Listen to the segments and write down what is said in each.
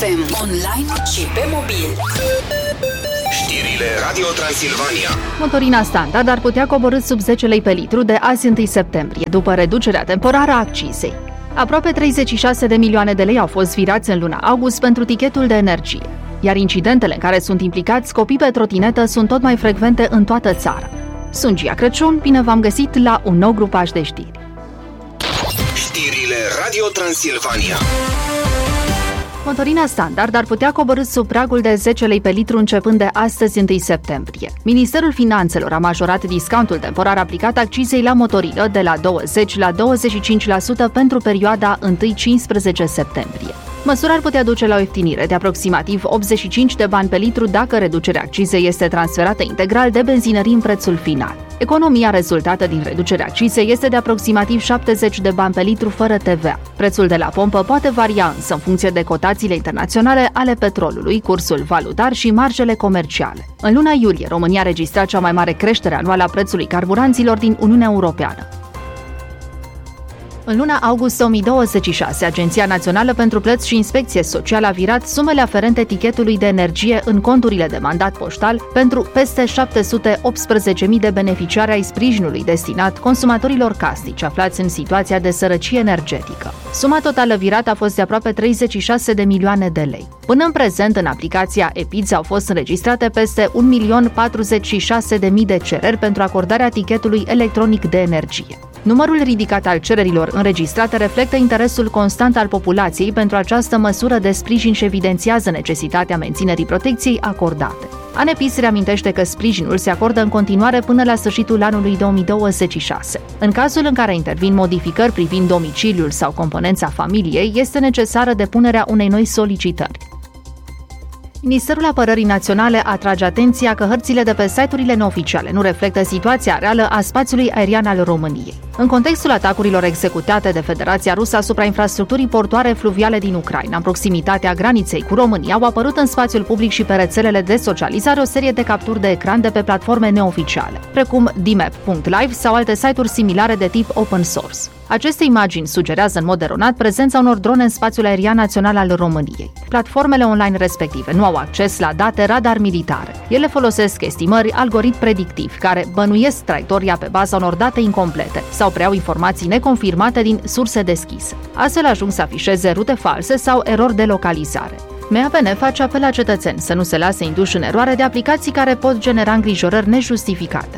FM, online și pe mobil. Știrile Radio Transilvania. Motorina standard ar putea coborî sub 10 lei pe litru de azi 1 septembrie, după reducerea temporară a accizei. Aproape 36 de milioane de lei au fost virați în luna august pentru tichetul de energie, iar incidentele în care sunt implicați copii pe trotinetă sunt tot mai frecvente în toată țara. Sunt Gia Crăciun, bine v-am găsit la un nou grupaj de știri. Știrile Radio Transilvania. Motorina standard ar putea coborî sub pragul de 10 lei pe litru începând de astăzi 1 septembrie. Ministerul Finanțelor a majorat discountul temporar aplicat accizei la motorină de la 20 la 25% pentru perioada 1-15 septembrie. Măsura ar putea duce la o ieftinire de aproximativ 85 de bani pe litru dacă reducerea accizei este transferată integral de benzinării în prețul final. Economia rezultată din reducerea accizei este de aproximativ 70 de bani pe litru fără TVA. Prețul de la pompă poate varia însă în funcție de cotațiile internaționale ale petrolului, cursul valutar și marjele comerciale. În luna iulie, România a registrat cea mai mare creștere anuală a prețului carburanților din Uniunea Europeană. În luna august 2026, Agenția Națională pentru Plăți și Inspecție Socială a virat sumele aferente tichetului de energie în conturile de mandat poștal pentru peste 718.000 de beneficiari ai sprijinului destinat consumatorilor casnici aflați în situația de sărăcie energetică. Suma totală virată a fost de aproape 36 de milioane de lei. Până în prezent, în aplicația EPIZ au fost înregistrate peste 1.046.000 de cereri pentru acordarea tichetului electronic de energie. Numărul ridicat al cererilor înregistrate reflectă interesul constant al populației pentru această măsură de sprijin și evidențiază necesitatea menținerii protecției acordate. ANEPIS reamintește că sprijinul se acordă în continuare până la sfârșitul anului 2026. În cazul în care intervin modificări privind domiciliul sau componența familiei, este necesară depunerea unei noi solicitări. Ministerul Apărării Naționale atrage atenția că hărțile de pe site-urile neoficiale nu reflectă situația reală a spațiului aerian al României. În contextul atacurilor executate de Federația Rusă asupra infrastructurii portoare fluviale din Ucraina, în proximitatea graniței cu România, au apărut în spațiul public și pe rețelele de socializare o serie de capturi de ecran de pe platforme neoficiale, precum dmap.live sau alte site-uri similare de tip open source. Aceste imagini sugerează în mod eronat prezența unor drone în spațiul aerian național al României. Platformele online respective nu au acces la date radar militare. Ele folosesc estimări algoritmi predictivi, care bănuiesc traiectoria pe baza unor date incomplete sau preiau informații neconfirmate din surse deschise. Astfel ajung să afișeze rute false sau erori de localizare. MAPN face apel la cetățeni să nu se lase induși în eroare de aplicații care pot genera îngrijorări nejustificate.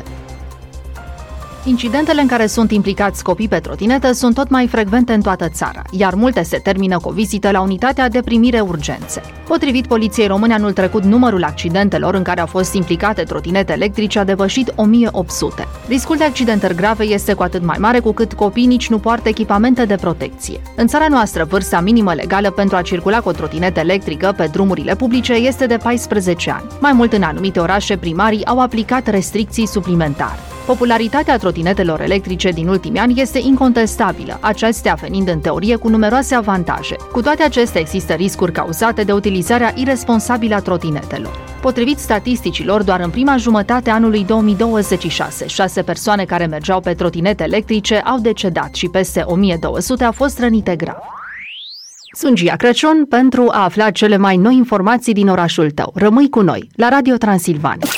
Incidentele în care sunt implicați copii pe trotinetă sunt tot mai frecvente în toată țara, iar multe se termină cu o vizită la unitatea de primire urgențe. Potrivit Poliției Române, anul trecut, numărul accidentelor în care au fost implicate trotinete electrice a depășit 1800. Riscul de accidentări grave este cu atât mai mare cu cât copiii nici nu poartă echipamente de protecție. În țara noastră, vârsta minimă legală pentru a circula cu o trotinetă electrică pe drumurile publice este de 14 ani. Mai mult, în anumite orașe, primarii au aplicat restricții suplimentare. Popularitatea trotinetelor electrice din ultimii ani este incontestabilă, acestea venind în teorie cu numeroase avantaje. Cu toate acestea, există riscuri cauzate de utilizarea iresponsabilă a trotinetelor. Potrivit statisticilor, doar în prima jumătate a anului 2026, 6 persoane care mergeau pe trotinete electrice au decedat și peste 1200 au fost rănite grav. Sunt Gia Crăciun pentru a afla cele mai noi informații din orașul tău. Rămâi cu noi la Radio Transilvania.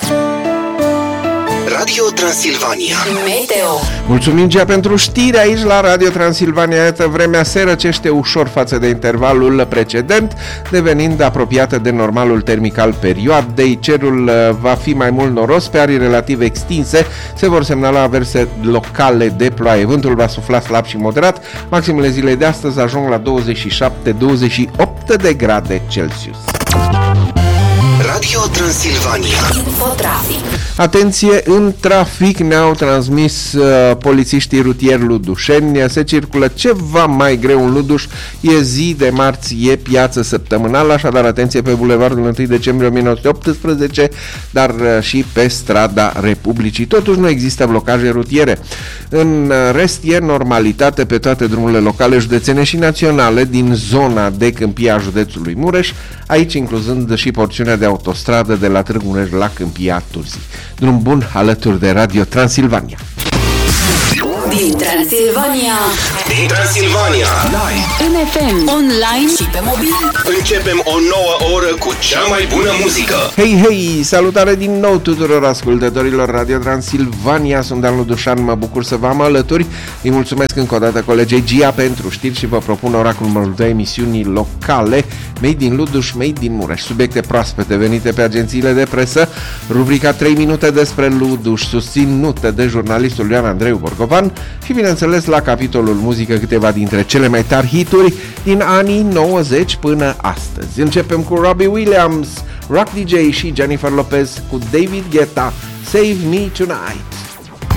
Radio Transilvania. Meteo. Mulțumim, Gia, pentru știri aici la Radio Transilvania. Iată, vremea se răcește ușor față de intervalul precedent, devenind apropiată de normalul termic al perioadei. Cerul va fi mai mult noros, pe arii relativ extinse se vor semnala averse locale de ploaie. Vântul va sufla slab și moderat. Maximele zilei de astăzi ajung la 27-28 de grade Celsius. Radio Transilvania. Infotrafic. Atenție, în trafic ne-au transmis polițiștii rutieri ludușeni. Se circulă ceva mai greu în Luduș. E zi de marți, e piață săptămânală, așadar atenție pe bulevardul 1 decembrie 1918, dar și pe strada Republicii. Totuși nu există blocaje rutiere. În rest e normalitate pe toate drumurile locale, județene și naționale din zona de câmpie a județului Mureș, aici incluzând și porțiunea de autostradă de la Târgu Mureș la Câmpia Turzii. Drum bun alături de Radio Transilvania. Din Transilvania. Din Transilvania. În FM, online și pe mobil. Începem o nouă oră cu cea mai bună muzică. Hei, hei, salutare din nou tuturor ascultătorilor Radio Transilvania. Sunt Dan Ludușan, mă bucur să vă am alături. Îi mulțumesc încă o dată colegei Gia pentru știri și vă propun ora cu numărul 2 emisiunii locale Made in Luduș, Made in Mureș. Subiecte proaspete venite pe agențiile de presă, rubrica 3 minute despre Luduș, susținută de jurnalistul Ioan Andreu Borgovan și, bineînțeles, la capitolul muzică câteva dintre cele mai tari hituri din anii 90 până astăzi. Începem cu Robbie Williams, Rock DJ și Jennifer Lopez cu David Guetta, Save Me Tonight.